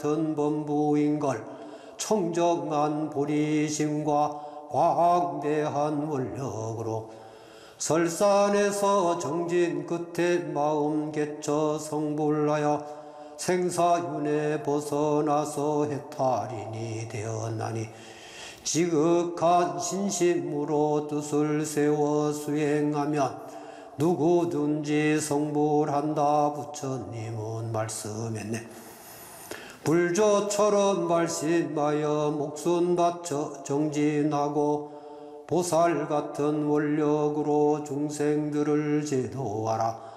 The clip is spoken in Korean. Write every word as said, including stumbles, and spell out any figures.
같은 범부인걸 청정한 보리심과 광대한 원력으로 설산에서 정진 끝에 마음 개쳐 성불하여 생사윤에 벗어나서 해탈인이 되었나니 지극한 신심으로 뜻을 세워 수행하면 누구든지 성불한다. 부처님은 말씀했네. 불조처럼 발심하여 목숨 바쳐 정진하고 보살 같은 원력으로 중생들을 제도하라.